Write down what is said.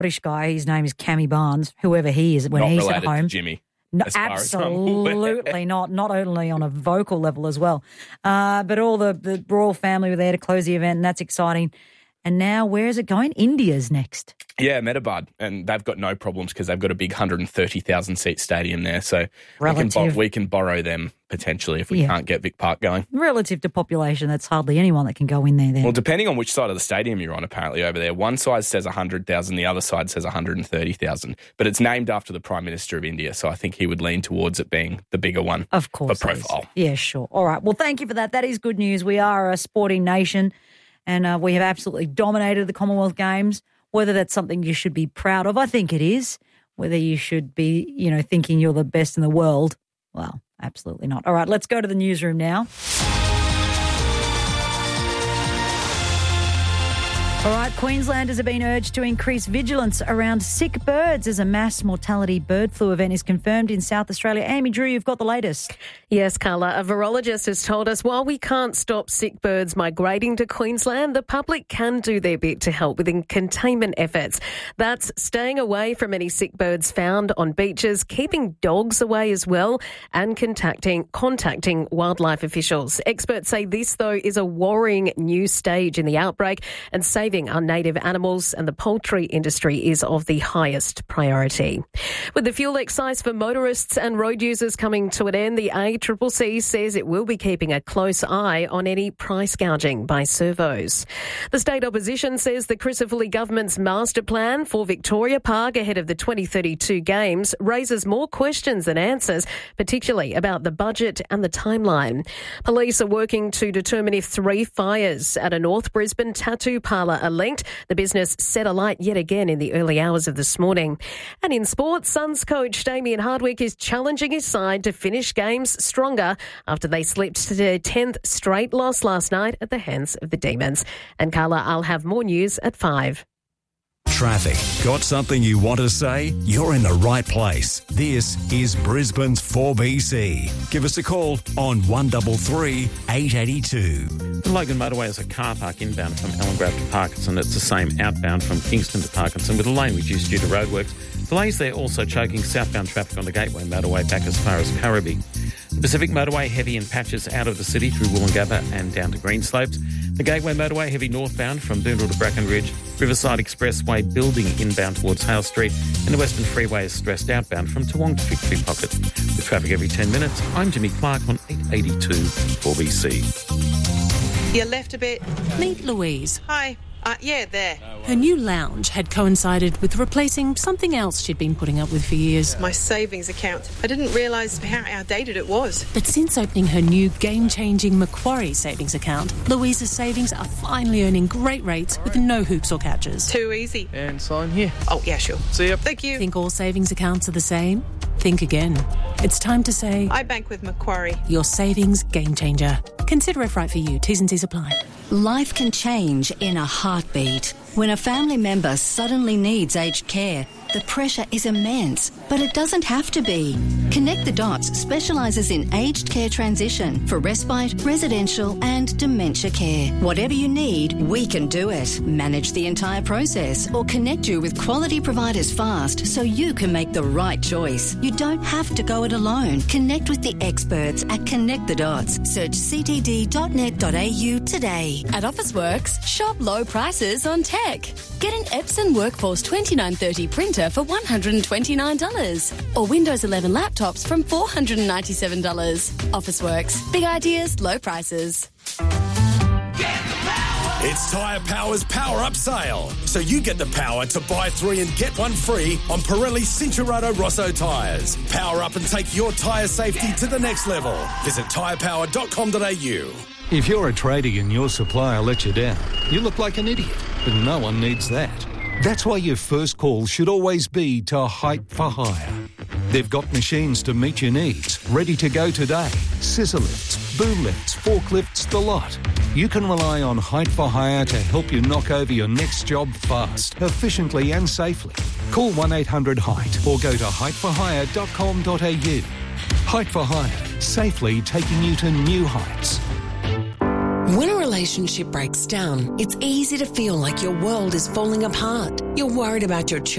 British guy. His name is Cammy Barnes, whoever he is, when he's at home. Not related to Jimmy. No, absolutely not. Not only on a vocal level as well. But all the royal family were there to close the event, and that's exciting. And now, where is it going? India's next. Yeah, Metabad. And they've got no problems because they've got a big 130,000-seat stadium there. So we can borrow them potentially if we can't get Vic Park going. Relative to population, that's hardly anyone that can go in there then. Well, depending on which side of the stadium you're on, apparently, over there. One side says 100,000, the other side says 130,000. But it's named after the Prime Minister of India, so I think he would lean towards it being the bigger one. Of course. For profile. Yeah, sure. All right. Well, thank you for that. That is good news. We are a sporting nation. And we have absolutely dominated the Commonwealth Games. Whether that's something you should be proud of, I think it is. Whether you should be, thinking you're the best in the world, well, absolutely not. All right, let's go to the newsroom now. All right, Queenslanders have been urged to increase vigilance around sick birds as a mass mortality bird flu event is confirmed in South Australia. Amy Drew, you've got the latest. Yes, Carla. A virologist has told us while we can't stop sick birds migrating to Queensland, the public can do their bit to help with containment efforts. That's staying away from any sick birds found on beaches, keeping dogs away as well, and contacting wildlife officials. Experts say this, though, is a worrying new stage in the outbreak, and saving our native animals and the poultry industry is of the highest priority. With the fuel excise for motorists and road users coming to an end, the ACCC says it will be keeping a close eye on any price gouging by servos. The state opposition says the Crisafulli government's master plan for Victoria Park ahead of the 2032 Games raises more questions than answers, particularly about the budget and the timeline. Police are working to determine if 3 fires at a North Brisbane tattoo parlour are linked. The business set alight yet again in the early hours of this morning. And in sports, Suns coach Damien Hardwick is challenging his side to finish games stronger after they slipped to their 10th straight loss last night at the hands of the Demons. And Carla, I'll have more news at 5. Traffic. Got something you want to say? You're in the right place. This is Brisbane's 4BC. Give us a call on 133 882. The Logan Motorway is a car park inbound from Ellengrove to Parkinson. It's the same outbound from Kingston to Parkinson with a lane reduced due to roadworks. Delays there also choking southbound traffic on the Gateway Motorway back as far as Currabee. The Pacific Motorway heavy in patches out of the city through Woolloongabba and down to Greenslopes. The Gateway Motorway heavy northbound from Boondall to Brackenridge. Riverside Expressway building inbound towards Hale Street. And the Western Freeway is stressed outbound from Toowong to Victory Pocket. With traffic every 10 minutes, I'm Jimmy Clark on 882 4BC. You left a bit. Meet Louise. Hi. Yeah, there. Her new lounge had coincided with replacing something else she'd been putting up with for years. My savings account. I didn't realise how outdated it was. But since opening her new game-changing Macquarie savings account, Louise's savings are finally earning great rates with no hoops or catches. Too easy. And sign here. Oh, yeah, sure. See ya. Thank you. Think all savings accounts are the same? Think again. It's time to say... I bank with Macquarie. Your savings game changer. Consider if right for you. T's and C's apply. Life can change in a heartbeat. When a family member suddenly needs aged care, the pressure is immense, but it doesn't have to be. Connect the Dots specialises in aged care transition for respite, residential and dementia care. Whatever you need, we can do it. Manage the entire process or connect you with quality providers fast so you can make the right choice. You don't have to go it alone. Connect with the experts at Connect the Dots. Search ctd.net.au today. At Officeworks, shop low prices on tech. Get an Epson Workforce 2930 printer for $129 or Windows 11 laptops from $497. Officeworks. Big ideas, low prices. It's Tyre Power's Power Up Sale. So you get the power to buy 3 and get 1 free on Pirelli Cincherato Rosso tyres. Power up and take your tyre safety to the next level. Visit tyrepower.com.au. If you're a tradie and your supplier lets you down, you look like an idiot, but no one needs that. That's why your first call should always be to Height for Hire. They've got machines to meet your needs, ready to go today. Scissor lifts, boom lifts, forklifts, the lot. You can rely on Height for Hire to help you knock over your next job fast, efficiently and safely. Call 1-800-HEIGHT or go to heightforhire.com.au. Height for Hire, safely taking you to new heights. When a relationship breaks down, it's easy to feel like your world is falling apart. You're worried about your children.